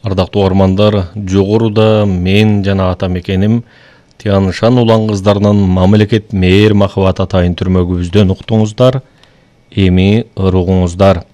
Ардактуу угармандар, жогоруда мен жана ата мекеним Тяншан улан кыздарынын мамлекет мээр махабат атайын түрмөгүбүздөн уктуңуздар. Эми ыругуңуздар.